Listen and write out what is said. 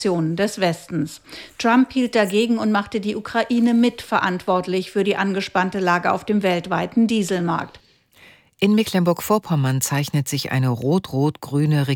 des Westens. Trump hielt dagegen und machte die Ukraine mitverantwortlich für die angespannte Lage auf dem weltweiten Dieselmarkt. In Mecklenburg-Vorpommern zeichnet sich eine rot-rot-grüne